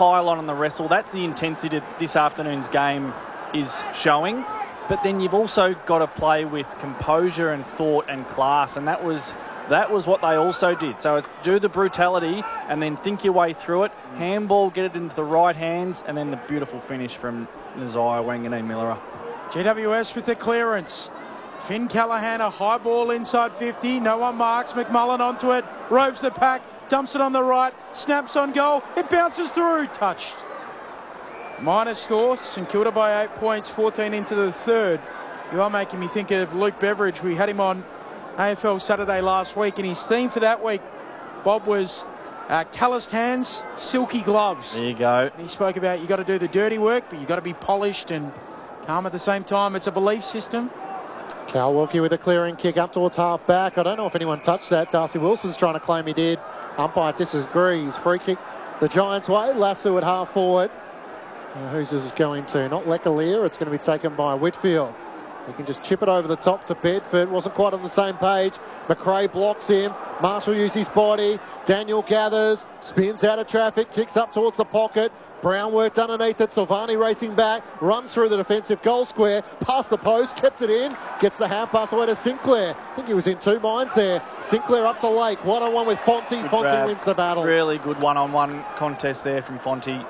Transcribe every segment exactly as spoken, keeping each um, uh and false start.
pile on on the wrestle. That's the intensity that this afternoon's game is showing. But then you've also got to play with composure and thought and class, and that was that was what they also did. So do the brutality and then think your way through it. Handball, get it into the right hands, and then the beautiful finish from Nasiah Wanganeen-Miller. G W S with the clearance. Finn Callaghan, a high ball inside fifty. No one marks. McMullen onto it. Roves the pack. Dumps it on the right. Snaps on goal. It bounces through. Touched. Minor score. St Kilda by eight points. fourteen into the third. You are making me think of Luke Beveridge. We had him on A F L Saturday last week, and his theme for that week, Bob, was uh, calloused hands, silky gloves. There you go. And he spoke about you got to do the dirty work, but you got to be polished and calm at the same time. It's a belief system. Cal Wilkie with a clearing kick up towards half back. I don't know if anyone touched that. Darcy Wilson's trying to claim he did. Umpire disagrees. Free kick the Giants' way. Lasso at half forward. Uh, who's this is going to? Not Lecalier. It's going to be taken by Whitfield. He can just chip it over the top to Bedford. Wasn't quite on the same page. McRae blocks him. Marshall uses his body. Daniel gathers. Spins out of traffic. Kicks up towards the pocket. Brown worked underneath it. Silvani racing back. Runs through the defensive goal square. Past the post. Kept it in. Gets the half pass away to Sinclair. I think he was in two minds there. Sinclair up to Lake. One-on-one with Fonte. Good Fonte grab. wins the battle. Really good one-on-one contest there from Fonte.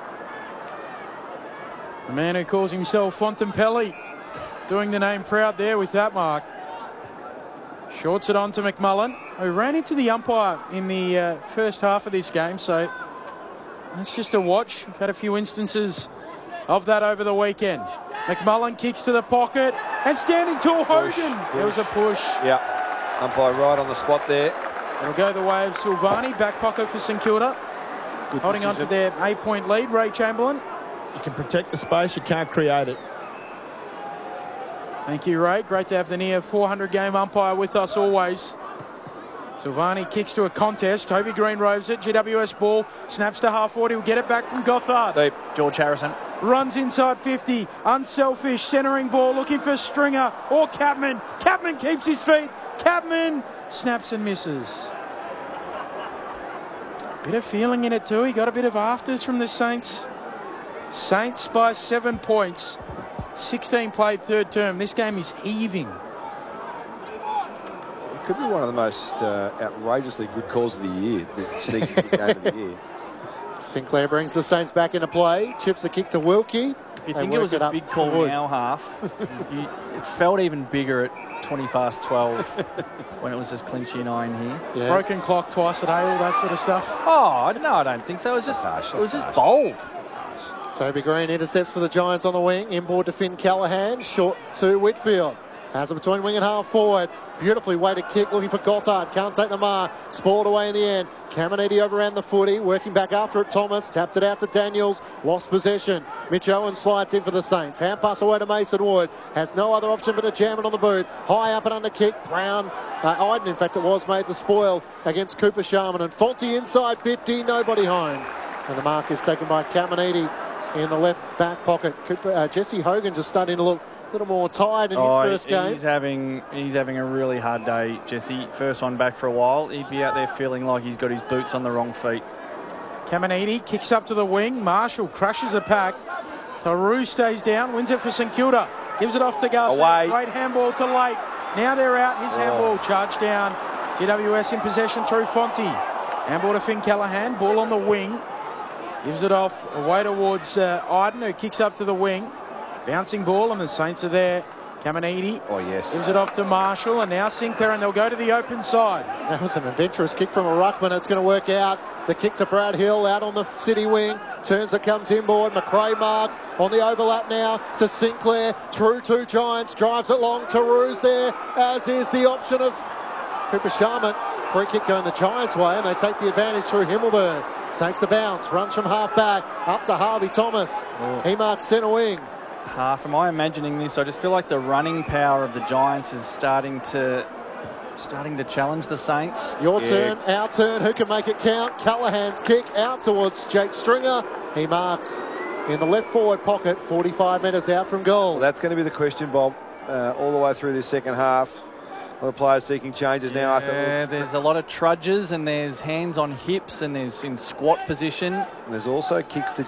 The man who calls himself Fontempelli. Doing the name proud there with that mark. Shorts it on to McMullen, who ran into the umpire in the uh, first half of this game. So that's just a watch. We've had a few instances of that over the weekend. McMullen kicks to the pocket and standing tall Hogan. Push, There was a push. Yeah, umpire right on the spot there. It'll go the way of Silvani. Back pocket for St Kilda. Good Holding on to decision. their eight-point lead. Ray Chamberlain. You can protect the space, you can't create it. Thank you, Ray. Great to have the near four hundred game umpire with us always. Silvani kicks to a contest. Toby Green roves it. G W S ball. Snaps to half forty. Will get it back from Gothard. Deep. George Harrison. Runs inside fifty. Unselfish. Centering ball. Looking for Stringer or Capman. Capman keeps his feet. Capman snaps and misses. Bit of feeling in it too. He got a bit of afters from the Saints. Saints by seven points. sixteen played third term. This game is heaving. It could be one of the most uh, outrageously good calls of the year. The sneaky good game of the year. Sinclair brings the Saints back into play. Chips a kick to Wilkie. If you They think it work was it a up big call to Wood. now half, you, it felt even bigger at twenty past twelve when it was just Clinchy and I in here. Yes. Broken clock twice a day, all that sort of stuff. Oh, no, I don't think so. It was just, harsh, it was that's just bold. Toby Green intercepts for the Giants on the wing. Inboard to Finn Callaghan. Short to Whitfield. Has it between wing and half forward. Beautifully weighted kick. Looking for Gothard. Can't take the mark. Spoiled away in the end. Caminiti overran the footy. Working back after it. Thomas. Tapped it out to Daniels. Lost possession. Mitch Owen slides in for the Saints. Hand pass away to Mason Wood. Has no other option but to jam it on the boot. High up and under kick. Brown. Uh, Iden, in fact, it was made the spoil against Cooper Sharman. And Fonte inside fifty. Nobody home. And the mark is taken by Caminiti in the left back pocket. Cooper, uh, Jesse Hogan just starting to look a little more tired in his Oh, first game. He's having, he's having a really hard day, Jesse. First one back for a while. He'd be out there feeling like he's got his boots on the wrong feet. Caminiti kicks up to the wing. Marshall crushes the pack. Taru stays down, wins it for St Kilda. Gives it off to Garcia. Away. Great handball to Lake. Now they're out. His Oh. handball charged down. G W S in possession through Fonte. Handball to Finn Callaghan. Ball on the wing. Gives it off away towards uh, Iden, who kicks up to the wing. Bouncing ball, and the Saints are there. Caminiti Oh, yes. gives it off to Marshall, and now Sinclair, and they'll go to the open side. That was an adventurous kick from a ruckman. It's going to work out. The kick to Brad Hill out on the city wing. Turns it, comes inboard. McRae marks on the overlap now to Sinclair. Through two Giants. Drives it long. Taru's there, as is the option of Cooper Sharman. Free kick going the Giants' way, and they take the advantage through Himmelberg. Takes the bounce. Runs from half back. Up to Harvey Thomas. Oh. He marks centre wing. Half. Am I imagining this? I just feel like the running power of the Giants is starting to starting to challenge the Saints. Your Yeah. turn, our turn. Who can make it count? Callahan's kick out towards Jake Stringer. He marks in the left forward pocket, forty-five metres out from goal. Well, that's going to be the question, Bob, uh, all the way through this second half. A lot of players seeking changes now. I Yeah, think there's a lot of trudges, and there's hands on hips, and there's in squat position. there's also kicks to